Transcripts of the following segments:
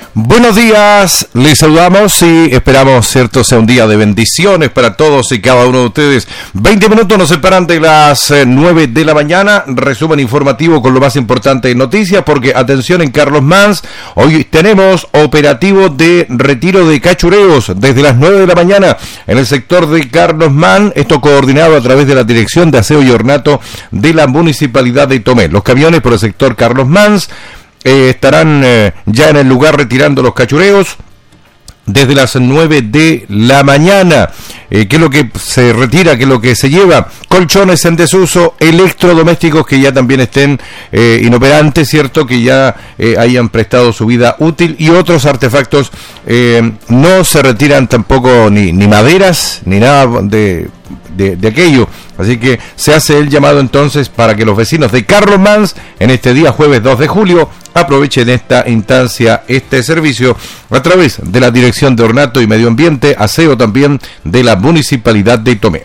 Buenos días, les saludamos y esperamos, cierto, sea un día de bendiciones para todos y cada uno de ustedes. 20 minutos nos separan de las 9 de la mañana, resumen informativo con lo más importante de noticias, porque atención en Carlos Mans, hoy tenemos operativo de retiro de cachureos desde las 9 de la mañana en el sector de Carlos Mans, esto coordinado a través de la Dirección de Aseo y Ornato de la Municipalidad de Tomé. Los camiones por el sector Carlos Mans estarán ya en el lugar retirando los cachureos desde las 9 de la mañana. ¿Qué es lo que se retira? ¿Qué es lo que se lleva? Colchones en desuso, electrodomésticos que ya también estén inoperantes, ¿cierto? Que ya hayan prestado su vida útil, y otros artefactos. No se retiran tampoco ni maderas, ni nada de aquello. Así que se hace el llamado entonces para que los vecinos de Carlos Mans en este día jueves 2 de julio aprovechen esta instancia, este servicio a través de la Dirección de Ornato y Medio Ambiente, aseo también de la Municipalidad de Tomé.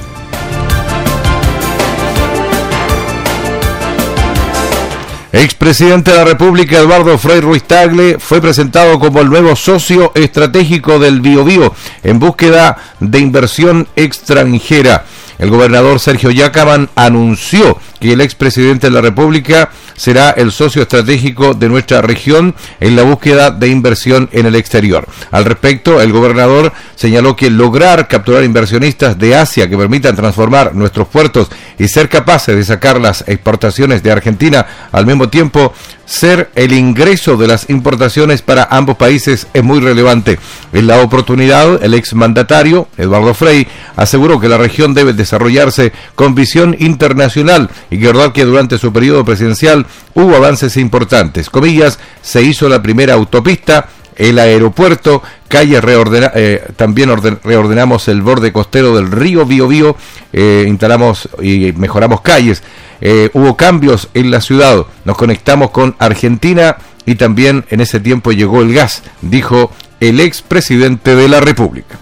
Expresidente de la República Eduardo Frei Ruiz-Tagle fue presentado como el nuevo socio estratégico del Biobío en búsqueda de inversión extranjera. El gobernador Sergio Yacaman anunció que el expresidente de la República será el socio estratégico de nuestra región en la búsqueda de inversión en el exterior. Al respecto, el gobernador señaló que lograr capturar inversionistas de Asia que permitan transformar nuestros puertos y ser capaces de sacar las exportaciones de Argentina al mismo tiempo ser el ingreso de las importaciones para ambos países es muy relevante. En la oportunidad, el exmandatario Eduardo Frei aseguró que la región debe desarrollarse con visión internacional y que verdad que durante su periodo presidencial hubo avances importantes. Comillas, se hizo la primera autopista, el aeropuerto, calles también reordenamos el borde costero del río Biobío, instalamos y mejoramos calles, hubo cambios en la ciudad, nos conectamos con Argentina y también en ese tiempo llegó el gas, dijo el expresidente de la República.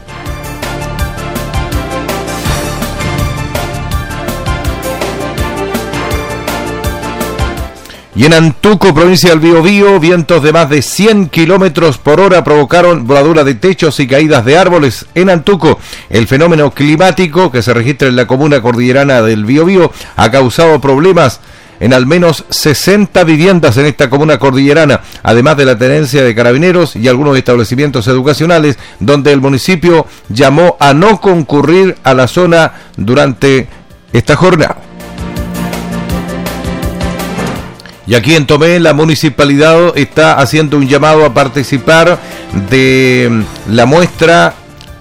Y en Antuco, provincia del Biobío, vientos de más de 100 kilómetros por hora provocaron voladura de techos y caídas de árboles en Antuco. El fenómeno climático que se registra en la comuna cordillerana del Biobío ha causado problemas en al menos 60 viviendas en esta comuna cordillerana, además de la tenencia de carabineros y algunos establecimientos educacionales, donde el municipio llamó a no concurrir a la zona durante esta jornada. Y aquí en Tomé la municipalidad está haciendo un llamado a participar de la muestra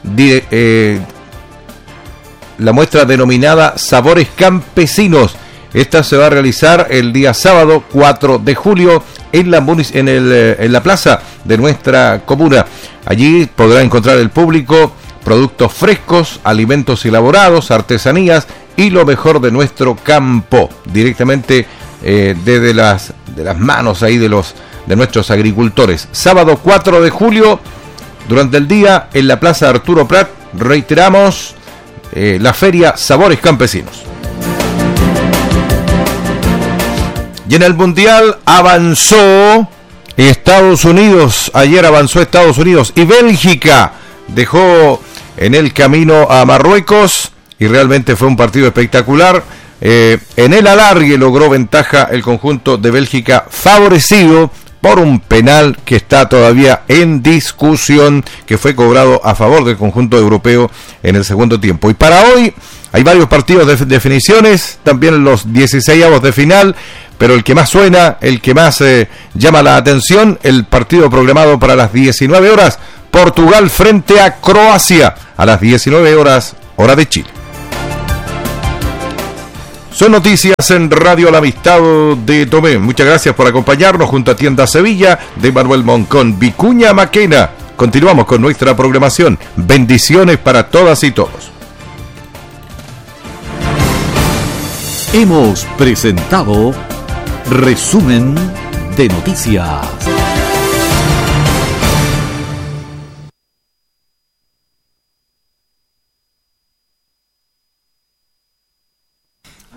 denominada Sabores Campesinos. Esta se va a realizar el día sábado 4 de julio en la plaza de nuestra comuna. Allí podrá encontrar el público productos frescos, alimentos elaborados, artesanías y lo mejor de nuestro campo, directamente desde las manos ahí de nuestros agricultores. Sábado 4 de julio, durante el día, en la Plaza Arturo Prat, reiteramos, la feria Sabores Campesinos. Y en el Mundial avanzó Estados Unidos, ayer avanzó Estados Unidos y Bélgica dejó en el camino a Marruecos y realmente fue un partido espectacular. En el alargue logró ventaja el conjunto de Bélgica, favorecido por un penal que está todavía en discusión, que fue cobrado a favor del conjunto europeo en el segundo tiempo. Y para hoy hay varios partidos de definiciones, también los 16avos de final, pero el que más suena, el que más llama la atención, el partido programado para las 19 horas, Portugal frente a Croacia, a las 19 horas, hora de Chile. Son noticias en Radio La Amistad de Tomé. Muchas gracias por acompañarnos junto a Tienda Sevilla de Manuel Moncón, Vicuña Maquena. Continuamos con nuestra programación. Bendiciones para todas y todos. Hemos presentado Resumen de Noticias.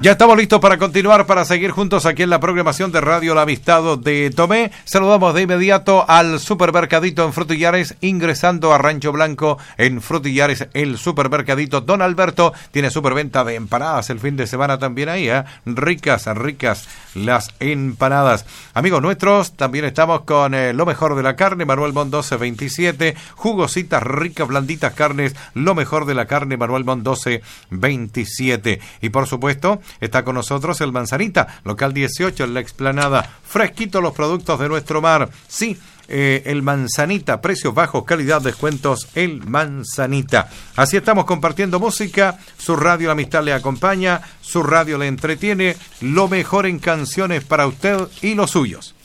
Ya estamos listos para continuar, para seguir juntos aquí en la programación de Radio La Amistad de Tomé. Saludamos de inmediato al Supermercadito en Frutillares, ingresando a Rancho Blanco en Frutillares, el Supermercadito. Don Alberto tiene superventa de empanadas el fin de semana también ahí, ricas las empanadas. Amigos nuestros, también estamos con lo mejor de la carne, Manuel Montt 1227, jugositas, ricas, blanditas carnes, lo mejor de la carne, Manuel Montt 1227. Y por supuesto, está con nosotros el Manzanita, local 18 en la Explanada. Fresquito los productos de nuestro mar. Sí, el Manzanita, precios bajos, calidad, descuentos, el Manzanita. Así estamos compartiendo música, su radio La Amistad le acompaña, su radio le entretiene, lo mejor en canciones para usted y los suyos.